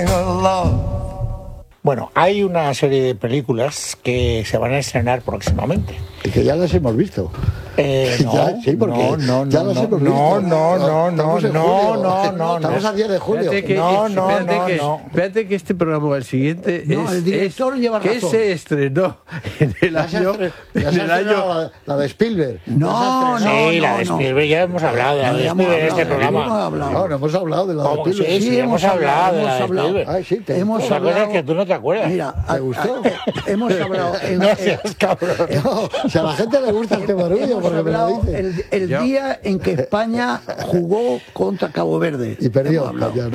Bueno, hay una serie de películas que se van a estrenar próximamente. Y que ya las hemos visto. No, sí, porque ya las hemos visto. No. Estamos a 10 de julio. Espérate que este programa o el siguiente el director lleva razón. que se estrenó en el año... La de Spielberg. La de Spielberg ya hemos hablado de la de Spielberg en este programa. No hemos hablado de la de Spielberg. Sí, hemos hablado de la de Spielberg. Ay, sí, hemos hablado que tú no te acuerdas. Mira, ¿te gustó? Hemos hablado... No seas cabrón. Si a la gente le gusta este barullo, porque me lo dice. El día en que España jugó contra Cabo Verde. Y perdió.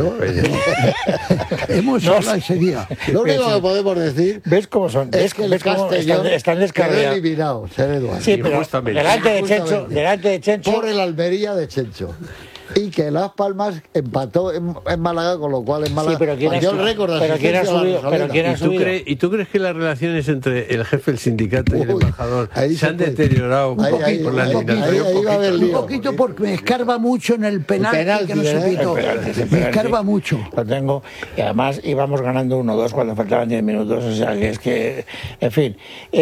Hemos hablado ese día. Lo único que podemos decir... ¿Ves cómo son? Es que el Castellón están descarriados. eliminado, ser Eduardo. Sí, pero delante de Chencho... Por el Almería de Chencho. Y que Las Palmas empató en Málaga, con lo cual en Málaga... Sí, pero ¿quién ha subido? ¿Y tú crees que las relaciones entre el jefe del sindicato y el embajador se han deteriorado un poquito por la eliminatoria? Un poquito porque me escarba mucho en el penalti que no se pitó. Me escarba mucho. Lo tengo. Y además íbamos ganando 1-2 cuando faltaban 10 minutos. O sea, que es que... En fin.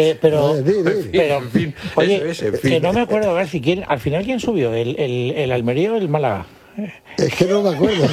Oye, que no me acuerdo, a ver si quién... Al final, ¿quién subió? ¿El Almería o el Málaga? Es que no me acuerdo.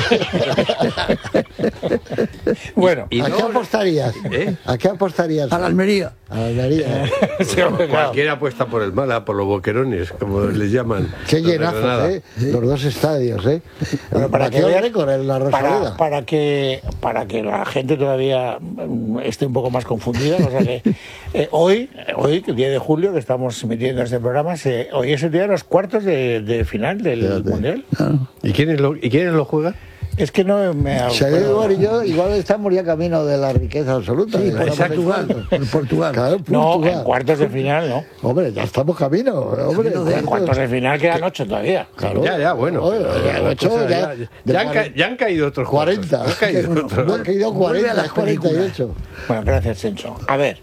Bueno, ¿a qué apostarías? ¿A qué apostarías? A la Almería. A la Almería. Cualquiera apuesta por el Málaga, por los boquerones, como les llaman. Qué llenazos, los dos estadios, Bueno, para que récord en la Rosaleda. Para que la gente todavía esté un poco más confundida, o sea que hoy, el 10 de julio, que estamos emitiendo este programa, hoy es el día de los cuartos de final del Mundial. ¿Y quiénes lo juegan? Es que no me Eduardo y yo igual estamos ya camino de la riqueza absoluta. Sí, en Portugal. Claro, no, en cuartos de final, ¿no? Hombre, ya estamos camino. Hombre, en cuartos de final quedan 8 todavía. Claro. Ya, bueno. Ya han caído otros 40. Han caído 40, 48. Bueno, gracias, Chencho. A ver,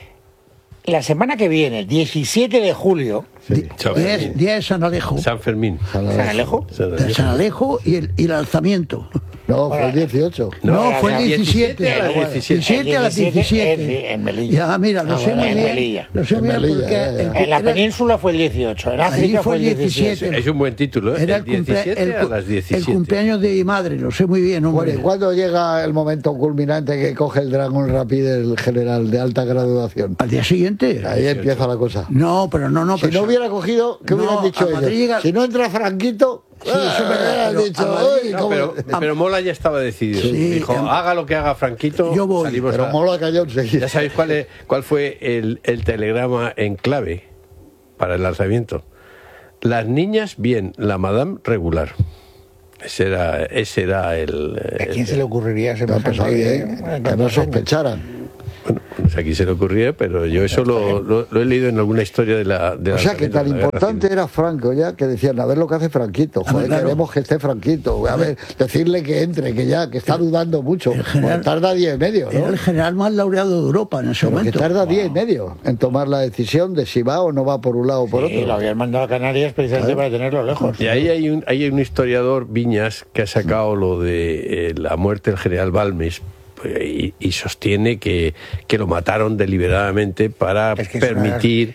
la semana que viene, 17 de julio... Día de San Alejo. San Fermín. ¿San Alejo? San Alejo y el alzamiento. No, fue el 18. No, fue el 17. 17 a las 17. En Melilla. Ya, mira, lo sé muy bien. Lo sé muy bien porque... En la península fue el 18, en África fue el 17. Es un buen título, ¿eh? Era el 17 a las 17. El cumpleaños de mi madre, lo sé muy bien, hombre. Bueno, ¿y cuándo llega el momento culminante que coge el Dragón Rapid el general de alta graduación? ¿Al día siguiente? Ahí empieza la cosa. No, pero no. Si no hubiera cogido, ¿qué hubieran dicho ellos? Si no entra Franquito... Sí, eso es verdad. Pero Mola ya estaba decidido. Sí, dijo, haga lo que haga Franquito. Yo voy. Pero Mola cayó enseguida. ¿Ya sabéis cuál fue el telegrama en clave para el lanzamiento? Las niñas, bien, la madame, regular. Ese era el... ¿A quién se le ocurriría ese que no sospecharan? Bueno, pues aquí se le ocurría, pero yo eso lo he leído en alguna historia de la o sea, que tan importante era Franco ya, que decían, a ver lo que hace Franquito, joder, claro. Queremos que esté Franquito, a ver, decirle que entre, que está dudando mucho, tarda 10 y medio, ¿no? Era el general más laureado de Europa en ese momento. Que tarda 10 y medio en tomar la decisión de si va o no va por un lado o por otro. Lo habían mandado a Canarias precisamente para tenerlo lejos. Y ahí hay un historiador, Viñas, que ha sacado lo de la muerte del general Balmes, y sostiene que lo mataron deliberadamente para permitir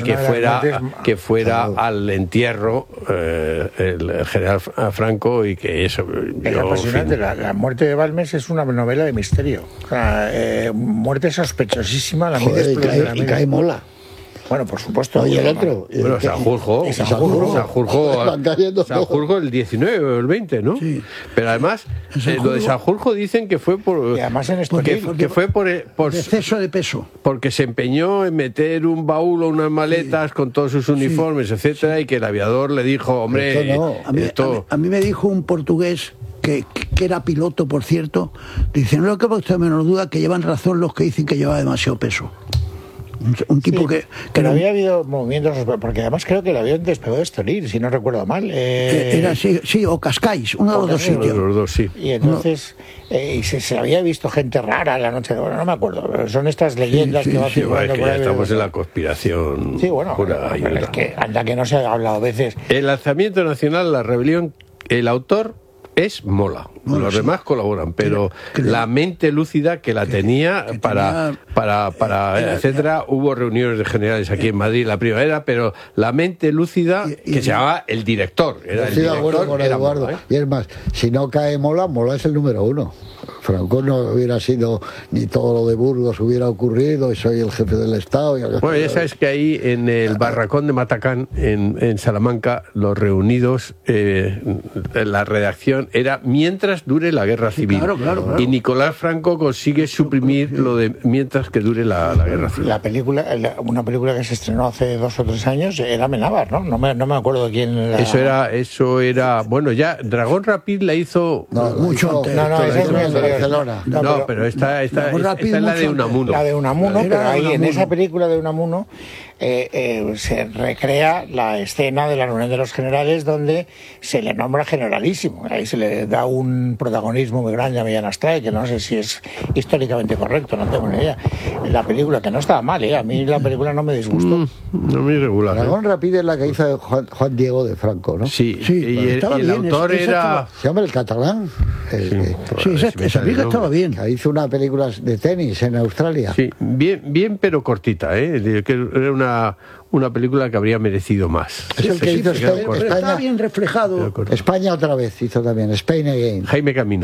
que fuera al entierro el general Franco, y que eso... Es apasionante. La muerte de Balmes es una novela de misterio. O sea, muerte sospechosísima. Y cae Mola. Bueno, por supuesto. Y el otro. Bueno, Sanjurjo el 19 o el 20, ¿no? Sí. Pero además, lo de Sanjurjo dicen que fue por... Y además que fue por exceso de peso. Porque se empeñó en meter un baúl o unas maletas con todos sus uniformes, etcétera, y que el aviador le dijo, hombre... A mí me dijo un portugués que era piloto, por cierto, dice, no que usted menos duda que llevan razón los que dicen que lleva demasiado peso. Un tipo que no había habido movimientos, porque además creo que el avión despegó de Estoril, si no recuerdo mal. Era sí, o Cascais, uno de los dos sitios. Los dos, sí. Y entonces se había visto gente rara en la noche de... Bueno, no me acuerdo, pero son estas leyendas que van circulando por ahí. Estamos en la conspiración. Sí, bueno, pero es que anda que no se ha hablado a veces. El lanzamiento nacional, la rebelión, el autor es Mola. Los demás colaboran, pero la mente lúcida que la tenía para etcétera. Hubo reuniones de generales aquí en Madrid la primavera, pero la mente lúcida que se llamaba el director. Estoy de acuerdo con Eduardo. Y es más, si no cae Mola, Mola es el número 1. Franco no hubiera sido, ni todo lo de Burgos hubiera ocurrido, y soy el jefe del Estado. Bueno, ya sabes que ahí en el barracón de Matacán, en Salamanca, los reunidos, la redacción era mientras dure la guerra civil. Claro. Y Nicolás Franco consigue suprimir lo de mientras que dure la guerra civil. Una película que se estrenó hace 2 o 3 años era Amenábar, ¿no? No me acuerdo de quién era. Eso era, bueno, ya Dragón Rapid la hizo mucho antes. Pero esta es la de Unamuno. La de Unamuno, pero ahí en esa película de Unamuno se recrea la escena de la reunión de los generales donde se le nombra generalísimo. Ahí se le da un protagonismo muy grande a Millán Astray, que no sé si es históricamente correcto, no tengo ni idea. La película, que no estaba mal, a mí la película no me disgustó. No me irregular. Dragón Rapid es la que hizo Juan Diego de Franco, ¿no? Sí, y el autor era... Se llama El Catalán. Esa película estaba bien. Hizo una película de tenis en Australia. Sí, bien pero cortita, que era una película que habría merecido más. Es el que hizo España. Pero está bien reflejado. España otra vez hizo también, Spain Again. Jaime Camino.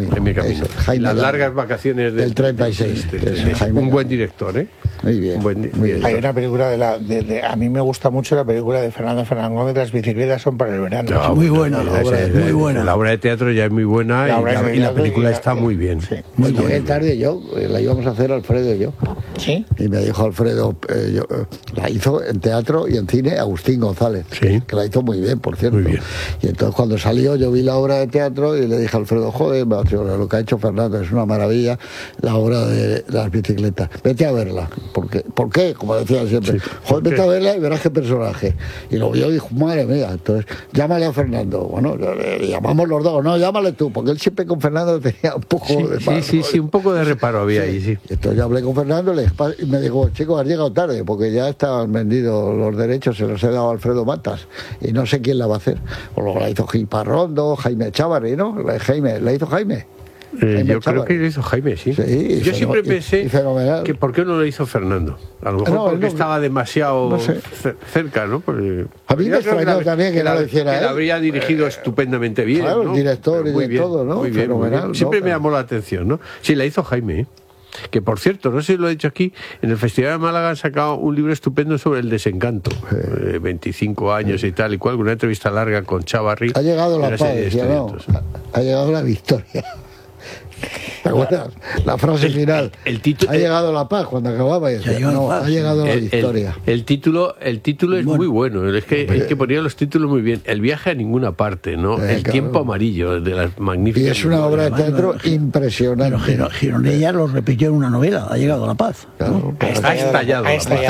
Las largas vacaciones del 36. Un buen director, Muy bien. Hay una película a mí me gusta mucho la película de Fernando Fernández Gómez, Las bicicletas son para el verano. Muy buena. Muy buena. La obra de teatro ya es muy buena y la película está muy bien. Sí. Muy bien. Tarde yo, la íbamos a hacer Alfredo y yo. ¿Sí? Y me dijo Alfredo, la hizo en teatro y en cine Agustín González, que la hizo muy bien, por cierto. Muy bien. Y entonces cuando salió yo vi la obra de teatro y le dije a Alfredo, joder, lo que ha hecho Fernando es una maravilla, la obra de Las bicicletas. Vete a verla. ¿Por qué? Como decía siempre. Joder, vete a verla y verás qué personaje. Y lo vio y dijo, madre mía, entonces llámale a Fernando. Bueno, le llamamos los dos, no, llámale tú, porque él siempre con Fernando tenía un poco de paro. Sí, un poco de reparo había ahí, sí. Entonces yo hablé con Fernando y me dijo, chicos, has llegado tarde, porque ya estaban vendidos los derechos, se los he dado a Alfredo Matas, y no sé quién la va a hacer. O luego la hizo Gil Parrondo, Jaime Chávarri, ¿no? ¿La hizo Jaime? Yo creo que lo hizo Jaime, sí. Yo siempre pensé que ¿por qué no lo hizo Fernando? A lo mejor porque estaba demasiado cerca, ¿no? Porque a mí me extrañó también que no lo hiciera él. La habría dirigido estupendamente bien. Claro, ¿no? el director y de todo, ¿no? Muy bien, fenomenal. Siempre me llamó la atención, ¿no? Sí, la hizo Jaime, Que por cierto, no sé si lo he dicho aquí, en el Festival de Málaga han sacado un libro estupendo sobre el desencanto, 25 años y tal y cual, una entrevista larga con Chávarri. Ha llegado la paz, ha llegado la victoria. ¿Te acuerdas? La frase final. Ha llegado la paz cuando acababa. Ha llegado la victoria. El título es muy bueno. Es que ponía los títulos muy bien. El viaje a ninguna parte, ¿no? El tiempo amarillo, de las magníficas. Y es una obra de teatro impresionante. Pero Gironella lo repitió en una novela. Ha llegado la paz. Claro. Ha estallado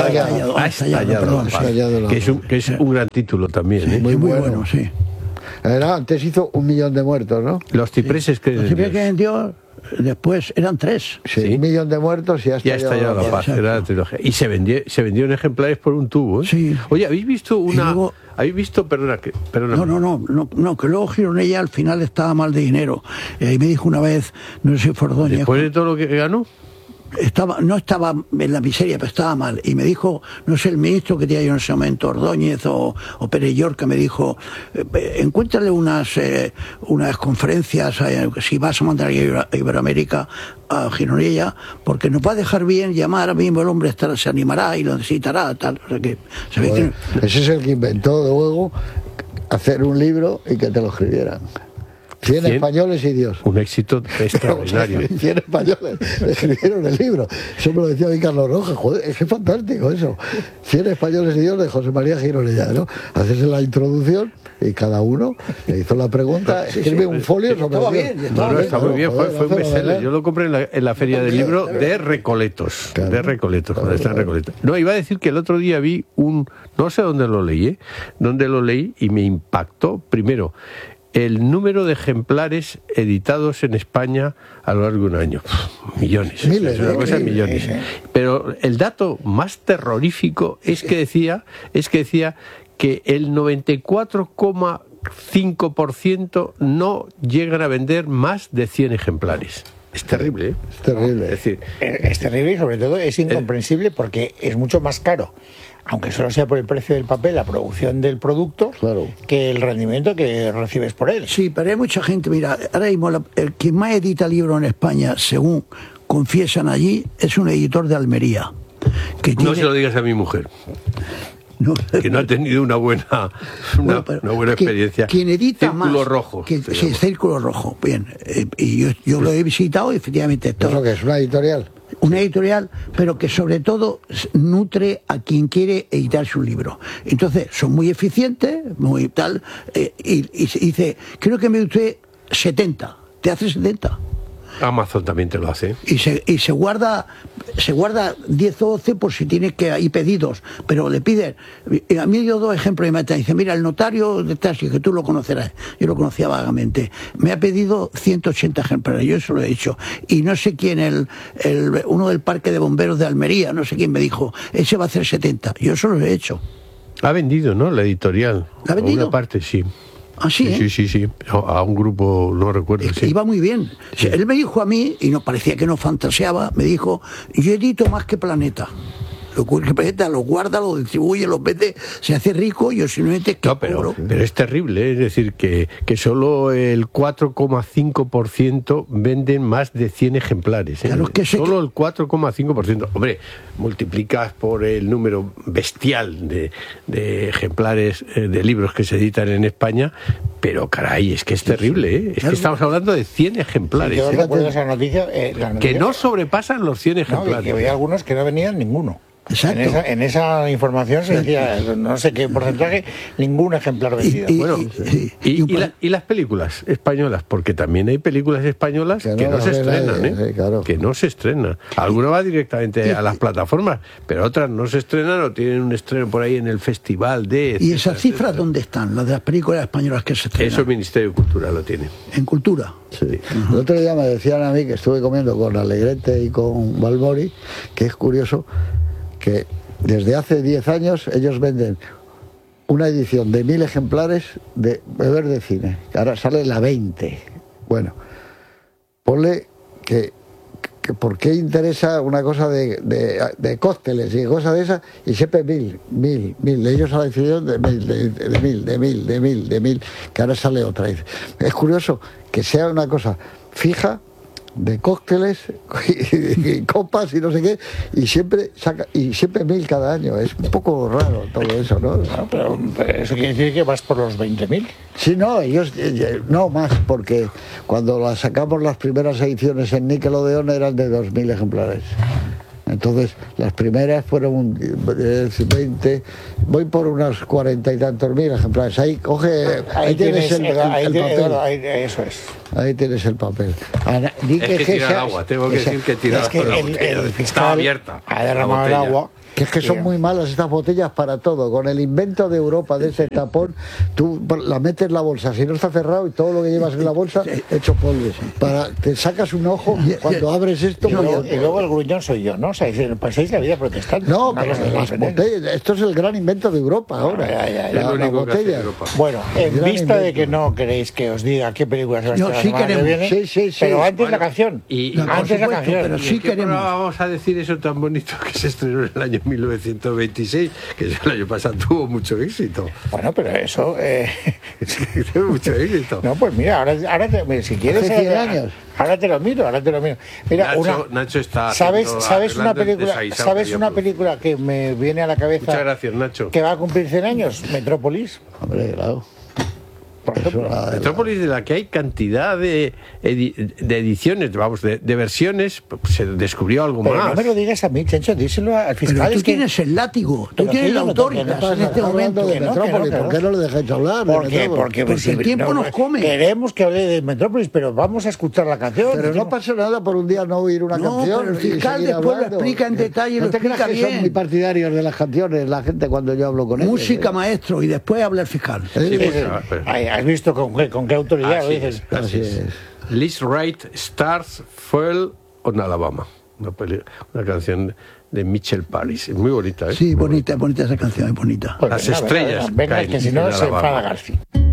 la paz. Que es un gran título también. Muy bueno, sí. Antes hizo 1 millón de muertos, ¿no? Los cipreses que en Dios. Después eran 3. Sí. 1 millón de muertos y ha estallado la paz. Era la trilogía. Y se vendió en ejemplares por un tubo. Sí. Oye, ¿habéis visto perdona, No, que luego Gironella al final estaba mal de dinero. Y me dijo una vez, no sé si fue Ordóñez. ¿Después de todo lo que ganó? No estaba en la miseria, pero estaba mal. Y me dijo, no sé, el ministro que tenía yo en ese momento, Ordóñez o Pérez Llorca, me dijo, encuéntrale unas conferencias, si vas a mandar a Iberoamérica, a Gironella, porque nos va a dejar bien llamar, ahora mismo el hombre se animará y lo necesitará, tal. O sea que, ese es el que inventó luego hacer un libro y que te lo escribieran. 100 españoles y Dios. Un éxito extraordinario. 100 españoles escribieron el libro. Eso me lo decía hoy Carlos Rojas. Joder, es que es fantástico eso. 100 españoles y Dios de José María Gironella, ¿no? Haces la introducción y cada uno le hizo la pregunta, escribe un folio sobre estaba bien. Está muy bien, fue un bestseller. Yo lo compré en la feria del libro de Recoletos. Claro, de Recoletos, cuando está en Recoletos. No, iba a decir que el otro día vi no sé dónde lo leí, y me impactó, primero, el número de ejemplares editados en España a lo largo de un año. Millones. Miles, millones. Pero el dato más terrorífico es que decía que el 94,4 4,5% no llegan a vender más de 100 ejemplares. Es terrible, ¿eh? Es terrible. Es decir, es terrible y sobre todo es incomprensible porque es mucho más caro, aunque solo sea por el precio del papel, la producción del producto, claro, que el rendimiento que recibes por él. Sí, pero hay mucha gente, mira, ahora mismo el que más edita libros en España, según confiesan allí, es un editor de Almería. Que no se lo digas a mi mujer. No, que no ha tenido una buena experiencia. Quien edita Círculo más, Rojo. Sí, Círculo Rojo, bien. Y yo lo he visitado y efectivamente... ¿Eso qué es? ¿Una editorial? Una editorial, pero que sobre todo nutre a quien quiere editar su libro. Entonces, son muy eficientes, muy tal, y dice, creo que me dio usted 70, te hace 70. Amazon también te lo hace. Y se guarda 10 o 12 por si tienes que hay pedidos, pero le piden. A mí dio 2 ejemplos y me dice, mira, el notario de Taxi, que tú lo conocerás, yo lo conocía vagamente, me ha pedido 180 ejemplares, yo eso lo he hecho. Y no sé quién, uno del Parque de Bomberos de Almería, no sé quién me dijo, ese va a hacer 70, yo eso lo he hecho. Ha vendido, ¿no? La editorial. ¿La ha vendido? Una parte, sí. ¿Ah, sí? Sí. A un grupo, no recuerdo. Sí. Iba muy bien. Sí. Él me dijo a mí, y no parecía que no fantaseaba, me dijo, yo edito más que Planeta. Lo guarda, lo distribuye, lo vende, se hace rico, yo simplemente... pero es terrible, ¿eh? Es decir, que solo el 4,5% venden más de 100 ejemplares. ¿Eh? Claro, es que solo el 4,5%. Hombre, multiplicas por el número bestial de ejemplares de libros que se editan en España, pero caray, es que es terrible, ¿eh? Es que estamos hablando de 100 ejemplares. Yo recuerdo esa noticia, que no sobrepasan los 100 ejemplares. No, que había algunos que no venían ninguno. Exacto. En esa información se decía, no sé qué porcentaje, ningún ejemplar vendido. Y las películas españolas, porque también hay películas españolas que no se estrenan, ¿eh? Sí, claro. Que no se estrenan. Alguna va directamente a las plataformas, pero otras no se estrenan o tienen un estreno por ahí en el festival de... ¿Y esas cifras dónde están? Las de las películas españolas que se estrenan. Eso el Ministerio de Cultura lo tiene. ¿En Cultura? Sí. El otro día me decían a mí, que estuve comiendo con Alegrete y con Balbori, que es curioso que desde hace 10 años ellos venden una edición de 1000 ejemplares de Beber de Cine, que ahora sale la 20. Bueno, ponle que ¿por qué interesa una cosa de cócteles y cosas de esas? Y siempre 1000. Ellos han decidido de 1000, que ahora sale otra. Es curioso que sea una cosa fija, de cócteles y copas y no sé qué, y siempre 1000 cada año. Es un poco raro todo eso, ¿no? No, pero eso quiere decir que vas por los 20.000. Sí, no, ellos no más, porque cuando sacamos las primeras ediciones en Nickelodeon eran de 2000 ejemplares. Entonces, las primeras fueron 20, voy por unos 40 y tantos mil ejemplares. Ahí tienes el papel. Eso es. Ahí tienes el papel. Es que tirar agua, tengo que decir que tirar agua. El fiscal está abierta. Ha derramado el agua. Que es que son muy malas estas botellas para todo. Con el invento de Europa de ese tapón, tú la metes en la bolsa, si no está cerrado, y todo lo que llevas en la bolsa hecho polvo. Te sacas un ojo cuando abres esto. Y luego el gruñón soy yo, ¿no? O sea, pasáis la vida protestando. No, pero las botellas, esto es el gran invento de Europa ahora. Las botellas. Bueno, en vista de que no queréis que os diga qué película se va a estrenar la semana que viene, pero antes la canción. Antes la canción. Pero sí queremos. Vamos a decir eso tan bonito que se estrenó en el año 1926, que el año pasado tuvo mucho éxito. Bueno, pero eso... tuvo mucho éxito. No, pues mira, ahora si quieres... Hace 100 años. Ahora te lo miro. Mira, Nacho está... ¿Sabes una película que me viene a la cabeza? Muchas gracias, Nacho. Que va a cumplir 100 años, Metrópolis. Hombre, claro. Por ejemplo. Metrópolis, de la que hay cantidad de ediciones, de versiones, se descubrió algo pero más. No me lo digas a mí, Chencho, díselo al fiscal. Pero tú tienes el látigo, tú tienes la autoridad en este momento. De Metrópolis, ¿por qué no le dejáis hablar? Porque el tiempo nos come. Queremos que hable de Metrópolis, pero vamos a escuchar la canción. Pero no pasa nada por un día no oír una canción. Pero el fiscal después lo explica en detalle, lo explica bien. Son muy partidarios de las canciones, la gente, cuando yo hablo con ellos. Música, maestro, y después habla el fiscal. ¿Has visto con qué autoridad lo dices? Así es. Liz Wright, Stars Fell on Alabama. Una canción de Mitchell Paris. Es muy bonita, ¿eh? Sí, bonita esa canción, es bonita. Pues Las estrellas venga, caen que si no en se Alabama. enfada García.